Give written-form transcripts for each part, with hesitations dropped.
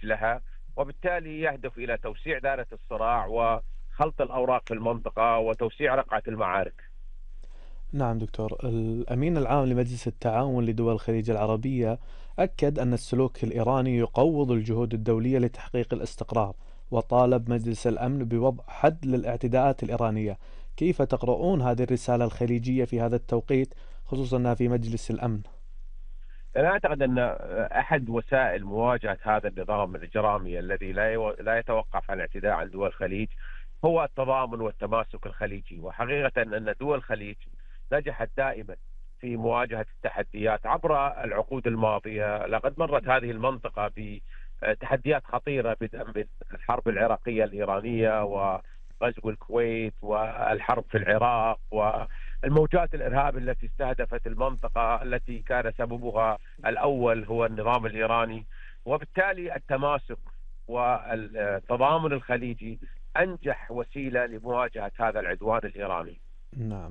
لها، وبالتالي يهدف إلى توسيع دائرة الصراع وخلط الأوراق في المنطقة وتوسيع رقعة المعارك. نعم دكتور، الأمين العام لمجلس التعاون لدول الخليج العربية أكد أن السلوك الإيراني يقوض الجهود الدولية لتحقيق الاستقرار، وطالب مجلس الأمن بوضع حد للاعتداءات الإيرانية. كيف تقرؤون هذه الرسالة الخليجية في هذا التوقيت، خصوصا أنها في مجلس الأمن؟ أنا أعتقد أن أحد وسائل مواجهة هذا النظام الإجرامي الذي لا يتوقف عن الاعتداء على دول الخليج هو التضامن والتماسك الخليجي. وحقيقة أن دول الخليج نجحت دائما في مواجهة التحديات عبر العقود الماضية. لقد مرت هذه المنطقة بتحديات خطيرة، بدءا بالحرب العراقية الإيرانية وغزو الكويت والحرب في العراق والموجات الإرهاب التي استهدفت المنطقة، التي كان سببها الأول هو النظام الإيراني. وبالتالي التماسك والتضامن الخليجي أنجح وسيلة لمواجهة هذا العدوان الإيراني. نعم.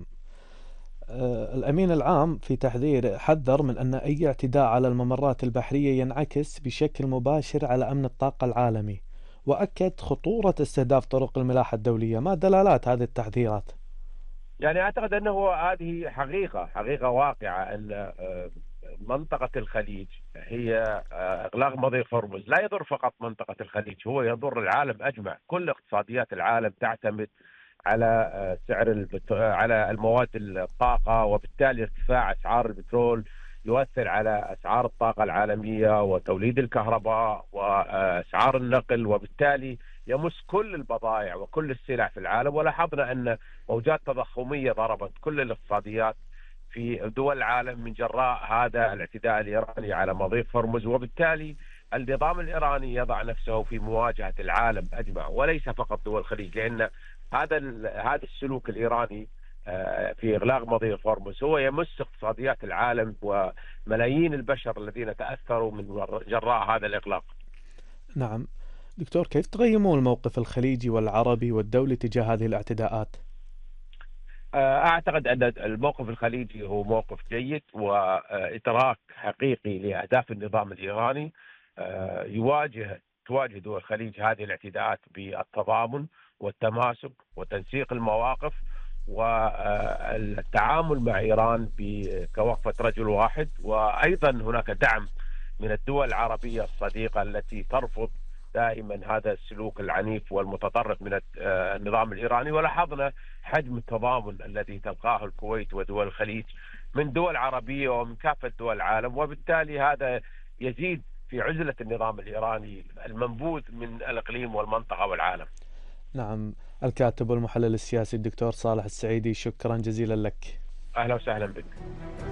الأمين العام في تحذير حذر من أن أي اعتداء على الممرات البحرية ينعكس بشكل مباشر على أمن الطاقة العالمي، وأكد خطورة استهداف طرق الملاحة الدولية. ما دلالات هذه التحذيرات؟ يعني أعتقد أنه هذه حقيقة واقعة، أن منطقة الخليج هي إغلاق مضيق هرمز لا يضر فقط منطقة الخليج، هو يضر العالم أجمع. كل اقتصاديات العالم تعتمد على على المواد الطاقة، وبالتالي ارتفاع أسعار البترول يؤثر على أسعار الطاقة العالمية وتوليد الكهرباء وأسعار النقل، وبالتالي يمس كل البضائع وكل السلع في العالم. ولاحظنا أن موجات تضخمية ضربت كل الاقتصاديات في دول العالم من جراء هذا الاعتداء الإيراني على مضيق هرمز. وبالتالي النظام الإيراني يضع نفسه في مواجهة العالم أجمع وليس فقط دول الخليج، لأن هذا السلوك الإيراني في إغلاق مضيق هرمز هو يمس اقتصاديات العالم وملايين البشر الذين تأثروا من جراء هذا الإغلاق. نعم دكتور، كيف تقيمون الموقف الخليجي والعربي والدولي تجاه هذه الاعتداءات؟ أعتقد أن الموقف الخليجي هو موقف جيد وإدراك حقيقي لأهداف النظام الإيراني. تواجه دول الخليج هذه الاعتداءات بالتضامن والتماسك وتنسيق المواقف والتعامل مع إيران كوقفة رجل واحد. وأيضا هناك دعم من الدول العربية الصديقة التي ترفض دائما هذا السلوك العنيف والمتطرف من النظام الإيراني. ولاحظنا حجم التضامن الذي تلقاه الكويت ودول الخليج من دول عربية ومن كافة دول العالم، وبالتالي هذا يزيد في عزلة النظام الإيراني المنبوذ من الإقليم والمنطقة والعالم. نعم. الكاتب والمحلل السياسي الدكتور صالح السعيدي، شكرا جزيلا لك. أهلا وسهلا بك.